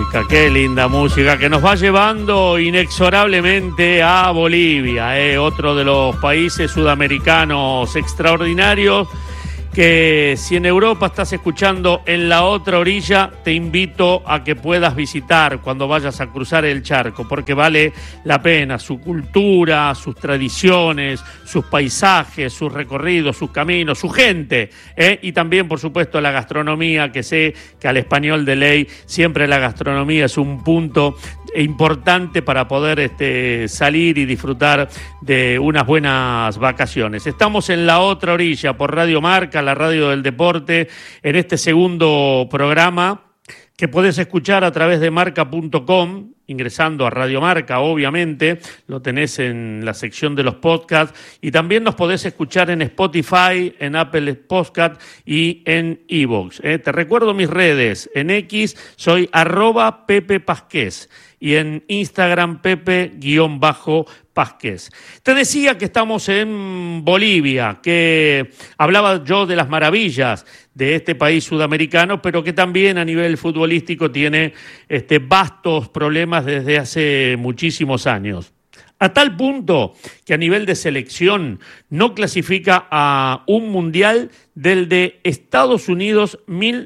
qué linda música que nos va llevando inexorablemente a Bolivia, otro de los países sudamericanos extraordinarios que si en Europa estás escuchando en la otra orilla, te invito a que puedas visitar cuando vayas a cruzar el charco, porque vale la pena, su cultura, sus tradiciones, sus paisajes, sus recorridos, sus caminos, su gente, y también, por supuesto, la gastronomía, que sé que al español de ley siempre la gastronomía es un punto importante para poder salir y disfrutar de unas buenas vacaciones. Estamos en la otra orilla por Radio Marca, la radio del deporte, en este segundo programa que podés escuchar a través de marca.com, ingresando a Radio Marca, obviamente, lo tenés en la sección de los podcasts, y también nos podés escuchar en Spotify, en Apple Podcast y en iVoox. Te recuerdo mis redes, en X soy @PepePasquez y en Instagram Pepe_Pasquez. Te decía que estamos en Bolivia, que hablaba yo de las maravillas de este país sudamericano, pero que también a nivel futbolístico tiene vastos problemas desde hace muchísimos años. A tal punto que a nivel de selección no clasifica a un mundial del de Estados Unidos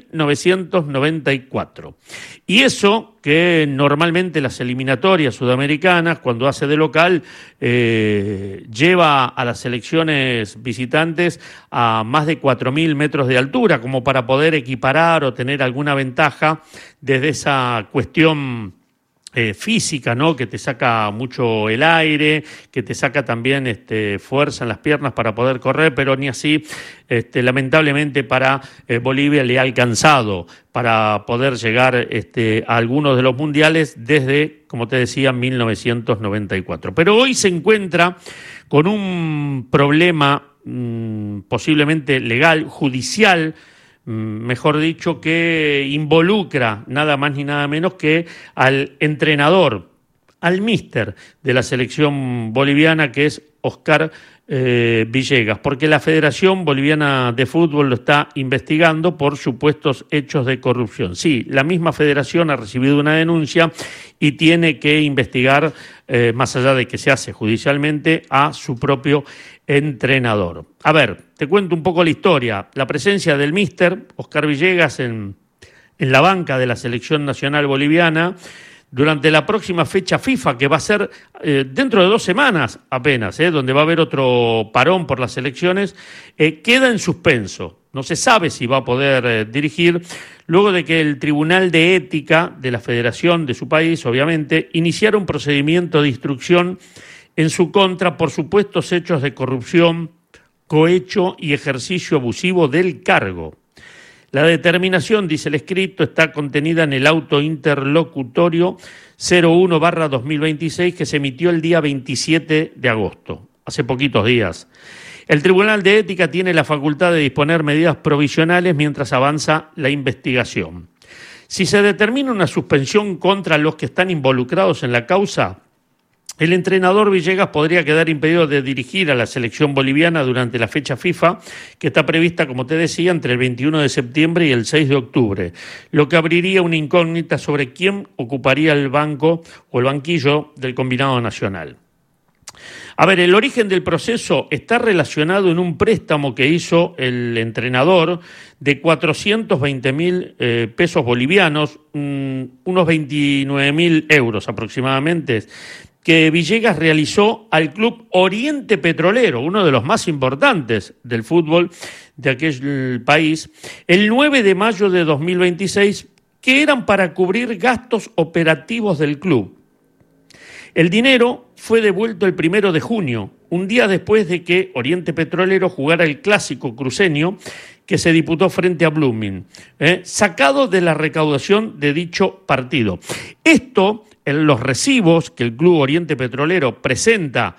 1994. Y eso que normalmente las eliminatorias sudamericanas, cuando hace de local, lleva a las selecciones visitantes a más de 4.000 metros de altura, como para poder equiparar o tener alguna ventaja desde esa cuestión física, ¿no? Que te saca mucho el aire, que te saca también fuerza en las piernas para poder correr, pero ni así, lamentablemente para Bolivia le ha alcanzado para poder llegar a algunos de los mundiales desde, como te decía, 1994. Pero hoy se encuentra con un problema posiblemente legal, judicial, mejor dicho, que involucra nada más ni nada menos que al entrenador, al míster de la selección boliviana, que es Oscar Villegas, porque la Federación Boliviana de Fútbol lo está investigando por supuestos hechos de corrupción. Sí, la misma federación ha recibido una denuncia y tiene que investigar, más allá de que se hace judicialmente, a su propio entrenador. A ver, te cuento un poco la historia. La presencia del míster Oscar Villegas en la banca de la selección nacional boliviana durante la próxima fecha FIFA, que va a ser dentro de 2 semanas apenas, donde va a haber otro parón por las elecciones, queda en suspenso. No se sabe si va a poder dirigir, luego de que el Tribunal de Ética de la Federación de su país, obviamente, iniciara un procedimiento de instrucción en su contra por supuestos hechos de corrupción, cohecho y ejercicio abusivo del cargo. La determinación, dice el escrito, está contenida en el auto interlocutorio 01/2026 que se emitió el día 27 de agosto, hace poquitos días. El Tribunal de Ética tiene la facultad de disponer medidas provisionales mientras avanza la investigación. Si se determina una suspensión contra los que están involucrados en la causa, el entrenador Villegas podría quedar impedido de dirigir a la selección boliviana durante la fecha FIFA, que está prevista, como te decía, entre el 21 de septiembre y el 6 de octubre, lo que abriría una incógnita sobre quién ocuparía el banco o el banquillo del combinado nacional. A ver, el origen del proceso está relacionado en un préstamo que hizo el entrenador de 420.000 pesos bolivianos, unos 29.000 euros aproximadamente, que Villegas realizó al Club Oriente Petrolero, uno de los más importantes del fútbol de aquel país, el 9 de mayo de 2026, que eran para cubrir gastos operativos del club. El dinero fue devuelto el 1 de junio, un día después de que Oriente Petrolero jugara el clásico cruceño que se disputó frente a Blooming, sacado de la recaudación de dicho partido. Esto, en los recibos que el Club Oriente Petrolero presenta,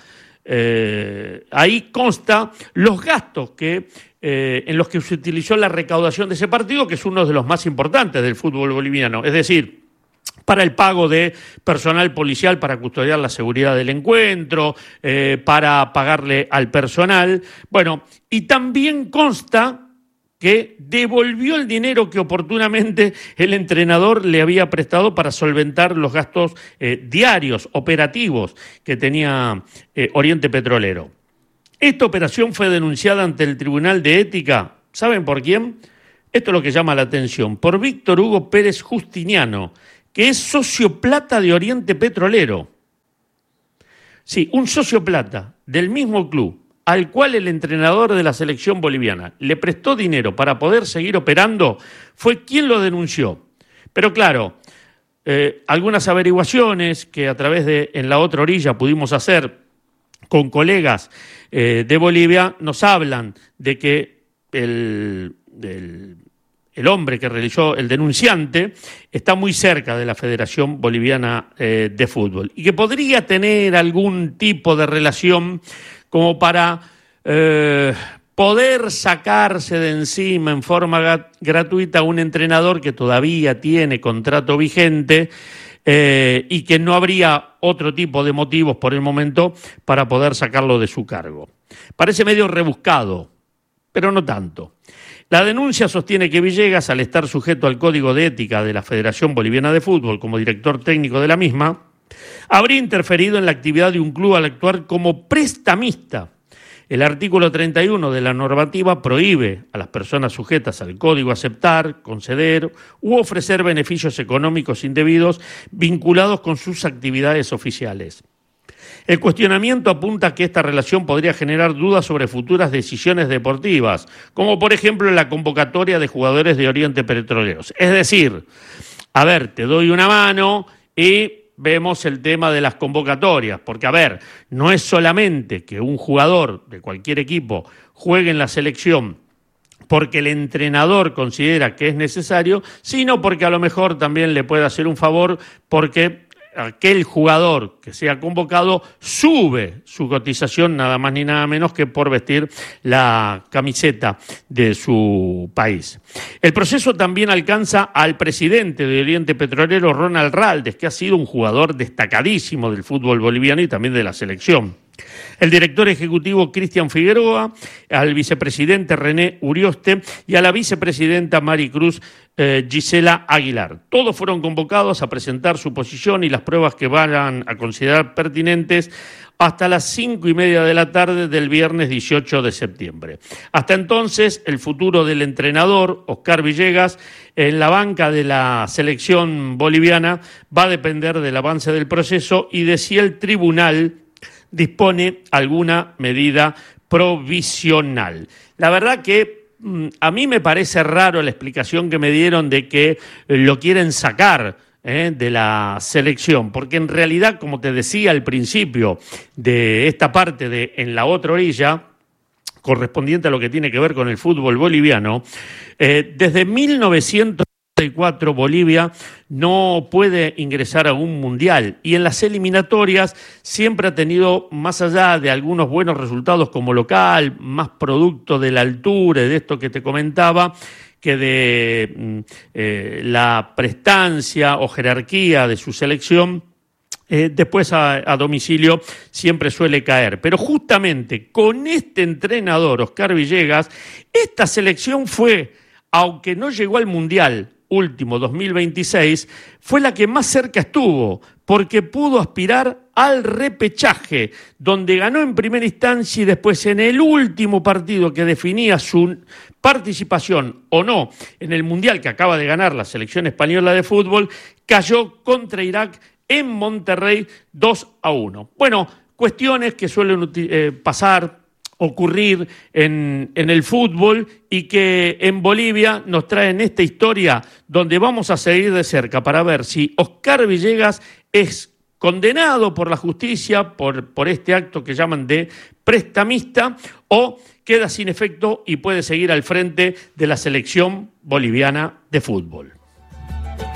ahí consta los gastos en los que se utilizó la recaudación de ese partido, que es uno de los más importantes del fútbol boliviano, es decir, para el pago de personal policial para custodiar la seguridad del encuentro, para pagarle al personal. Bueno, y también consta que devolvió el dinero que oportunamente el entrenador le había prestado para solventar los gastos diarios, operativos que tenía Oriente Petrolero. Esta operación fue denunciada ante el Tribunal de Ética, ¿saben por quién? Esto es lo que llama la atención, por Víctor Hugo Pérez Justiniano, que es socio plata de Oriente Petrolero. Sí, un socio plata del mismo club al cual el entrenador de la selección boliviana le prestó dinero para poder seguir operando, fue quien lo denunció. Pero claro, algunas averiguaciones que a través de En la Otra Orilla pudimos hacer con colegas de Bolivia nos hablan de que el hombre que realizó, el denunciante, está muy cerca de la Federación Boliviana de Fútbol y que podría tener algún tipo de relación como para poder sacarse de encima en forma gratuita a un entrenador que todavía tiene contrato vigente y que no habría otro tipo de motivos por el momento para poder sacarlo de su cargo. Parece medio rebuscado, pero no tanto. La denuncia sostiene que Villegas, al estar sujeto al Código de Ética de la Federación Boliviana de Fútbol como director técnico de la misma, habría interferido en la actividad de un club al actuar como prestamista. El artículo 31 de la normativa prohíbe a las personas sujetas al código aceptar, conceder u ofrecer beneficios económicos indebidos vinculados con sus actividades oficiales. El cuestionamiento apunta a que esta relación podría generar dudas sobre futuras decisiones deportivas, como por ejemplo la convocatoria de jugadores de Oriente Petroleros. Es decir, a ver, te doy una mano y vemos el tema de las convocatorias, porque a ver, no es solamente que un jugador de cualquier equipo juegue en la selección porque el entrenador considera que es necesario, sino porque a lo mejor también le puede hacer un favor porque aquel jugador que sea convocado sube su cotización nada más ni nada menos que por vestir la camiseta de su país. El proceso también alcanza al presidente de Oriente Petrolero, Ronald Raldes, que ha sido un jugador destacadísimo del fútbol boliviano y también de la selección. El director ejecutivo Cristian Figueroa, al vicepresidente René Urioste y a la vicepresidenta Maricruz Gisela Aguilar. Todos fueron convocados a presentar su posición y las pruebas que vayan a considerar pertinentes hasta las 5:30 de la tarde del viernes 18 de septiembre. Hasta entonces, el futuro del entrenador, Oscar Villegas, en la banca de la selección boliviana va a depender del avance del proceso y de si el tribunal dispone alguna medida provisional. La verdad que a mí me parece raro la explicación que me dieron de que lo quieren sacar de la selección, porque en realidad, como te decía al principio de esta parte de En la Otra Orilla, correspondiente a lo que tiene que ver con el fútbol boliviano, desde 1994 Bolivia no puede ingresar a un mundial y en las eliminatorias siempre ha tenido, más allá de algunos buenos resultados como local, más producto de la altura y de esto que te comentaba, que de la prestancia o jerarquía de su selección, después a domicilio siempre suele caer. Pero justamente con este entrenador, Oscar Villegas, esta selección fue, aunque no llegó al Mundial último 2026, fue la que más cerca estuvo, porque pudo aspirar al repechaje, donde ganó en primera instancia y después en el último partido que definía su participación o no en el Mundial que acaba de ganar la selección española de fútbol, cayó contra Irak en Monterrey 2-1. Bueno, cuestiones que suelen ocurrir en el fútbol y que en Bolivia nos traen esta historia donde vamos a seguir de cerca para ver si Oscar Villegas es condenado por la justicia por este acto que llaman de prestamista o queda sin efecto y puede seguir al frente de la selección boliviana de fútbol.